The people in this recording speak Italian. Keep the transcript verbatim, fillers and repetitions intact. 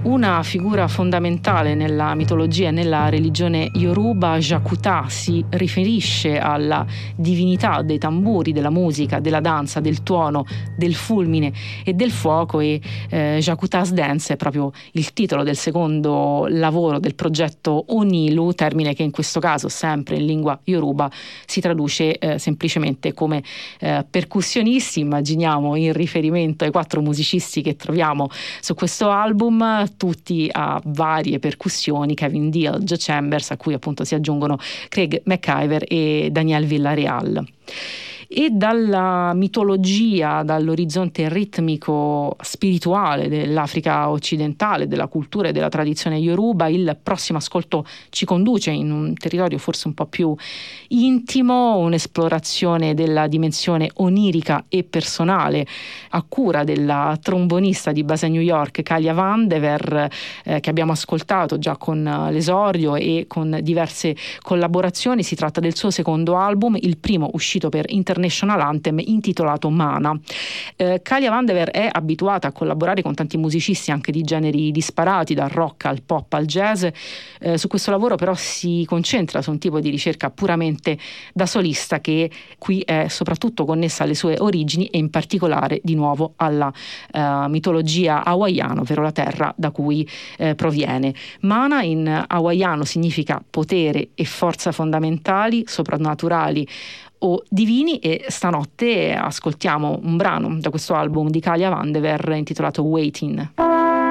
Una figura fondamentale nella mitologia e nella religione Yoruba, Jakuta si riferisce alla divinità dei tamburi, della musica, della danza, del tuono, del fulmine e del fuoco, e eh, Jakuta's Dance è proprio il titolo del secondo lavoro del progetto Onilu, termine che in questo caso, sempre in lingua Yoruba, si traduce eh, semplicemente come eh, percussionisti. Immaginiamo in riferimento ai quattro musicisti che troviamo su questo album, tutti a varie percussioni: Kevin Deal, Joe Chambers, a cui appunto si aggiungono Craig McIver e Daniel Villarreal. E dalla mitologia, dall'orizzonte ritmico spirituale dell'Africa occidentale, della cultura e della tradizione Yoruba, il prossimo ascolto ci conduce in un territorio forse un po' più intimo, un'esplorazione della dimensione onirica e personale a cura della trombonista di base a New York, Kalia Vandever, eh, che abbiamo ascoltato già con l'esordio e con diverse collaborazioni. Si tratta del suo secondo album, il primo uscito per International Anthem, intitolato Mana. Eh, Kalia Vandever è abituata a collaborare con tanti musicisti anche di generi disparati, dal rock al pop al jazz. Eh, su questo lavoro però si concentra su un tipo di ricerca puramente da solista, che qui è soprattutto connessa alle sue origini e in particolare di nuovo alla eh, mitologia hawaiana, ovvero la terra da cui eh, proviene. Mana in hawaiano significa potere e forza fondamentali, soprannaturali o divini, e stanotte ascoltiamo un brano da questo album di Kalia Vandever intitolato Waiting.